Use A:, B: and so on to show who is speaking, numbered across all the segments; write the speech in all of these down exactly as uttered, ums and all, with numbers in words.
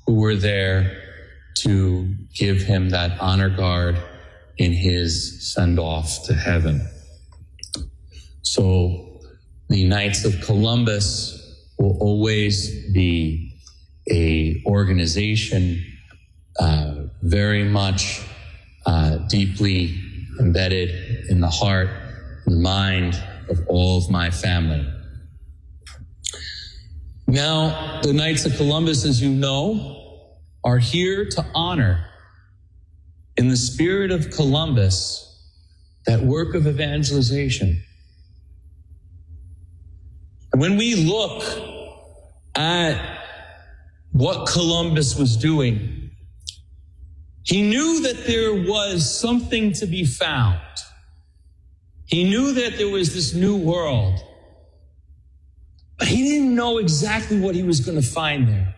A: who were there to give him that honor guard in his send-off to heaven. So the Knights of Columbus will always be a organization uh, very much uh, deeply embedded in the heart and mind of all of my family. Now, the Knights of Columbus, as you know, are here to honor, in the spirit of Columbus, that work of evangelization. And when we look at what Columbus was doing, he knew that there was something to be found. He knew that there was this new world. But he didn't know exactly what he was going to find there.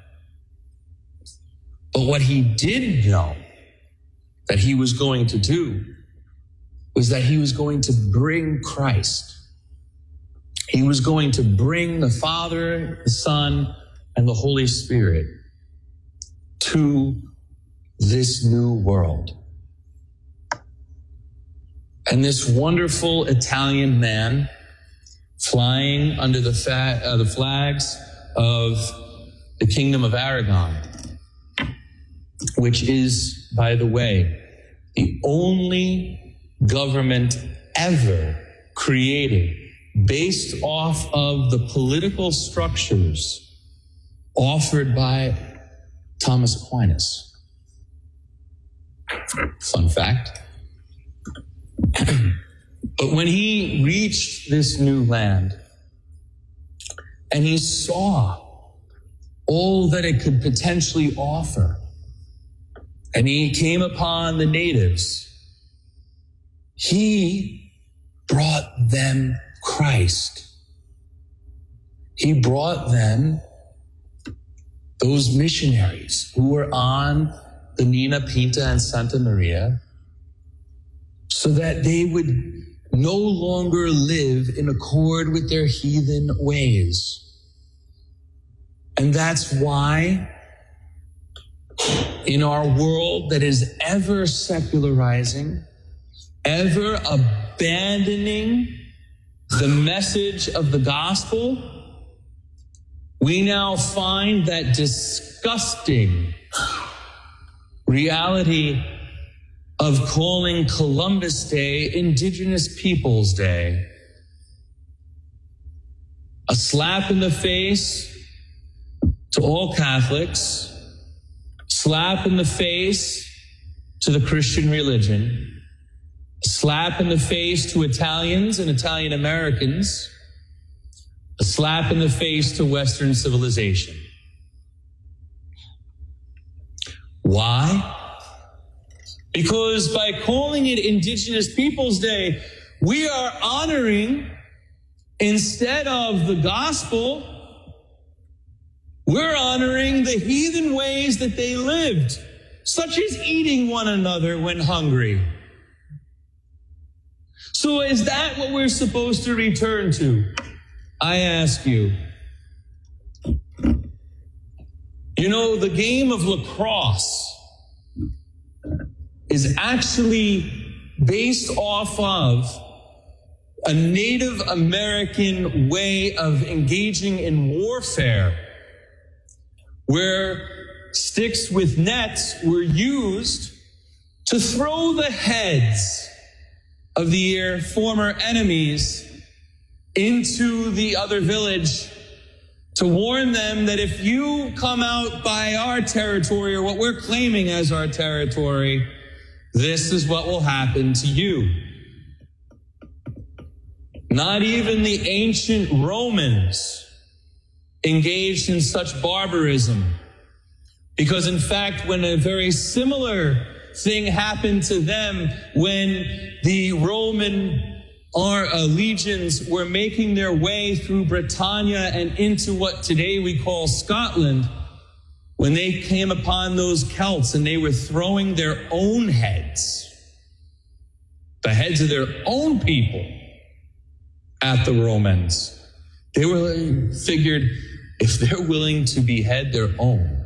A: But what he did know that he was going to do was that he was going to bring Christ. He was going to bring the Father, the Son, and the Holy Spirit to this new world. And this wonderful Italian man, flying under the, fa- uh, the flags of the Kingdom of Aragon, which is, by the way, the only government ever created based off of the political structures offered by Thomas Aquinas. Fun fact. But when he reached this new land and he saw all that it could potentially offer, and he came upon the natives, he brought them Christ. He brought them those missionaries who were on the Nina Pinta and Santa Maria, so that they would no longer live in accord with their heathen ways. And that's why in our world that is ever secularizing, ever abandoning the message of the gospel, we now find that disgusting reality of calling Columbus Day Indigenous Peoples Day. A slap in the face to all Catholics, slap in the face to the Christian religion, a slap in the face to Italians and Italian Americans, a slap in the face to Western civilization. Why? Because by calling it Indigenous Peoples Day, we are honoring, instead of the gospel, we're honoring the heathen ways that they lived, such as eating one another when hungry. So is that what we're supposed to return to? I ask you. You know, the game of lacrosse is actually based off of a Native American way of engaging in warfare, where sticks with nets were used to throw the heads of the former enemies into the other village, to warn them that if you come out by our territory, or what we're claiming as our territory, this is what will happen to you. Not even the ancient Romans engaged in such barbarism, because in fact, when a very similar thing happened to them, when the Roman our uh, legions were making their way through Britannia and into what today we call Scotland, when they came upon those Celts and they were throwing their own heads, the heads of their own people, at the Romans, they were figured, if they're willing to behead their own,